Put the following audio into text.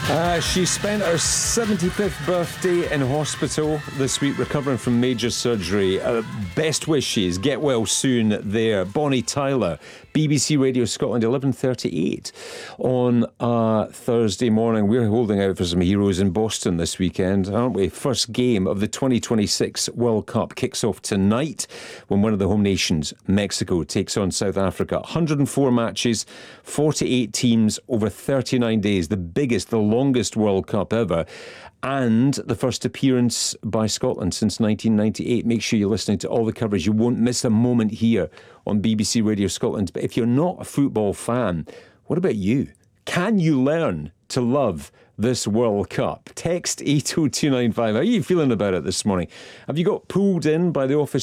She spent her 75th birthday in hospital this week, recovering from major surgery. Best wishes, get well soon there. Bonnie Tyler, BBC Radio Scotland, 11:38 on Thursday morning. We're holding out for some heroes in Boston this weekend, aren't we? First game of the 2026 World Cup kicks off tonight when one of the home nations, Mexico, takes on South Africa. 104 matches, 48 teams over 39 days, the biggest, the longest World Cup ever, and the first appearance by Scotland since 1998. Make sure you're listening to all the coverage. You won't miss a moment here on BBC Radio Scotland. But if you're not a football fan, what about you? Can you learn to love this World Cup? Text 80295. How are you feeling about it this morning? Have you got pulled in by the office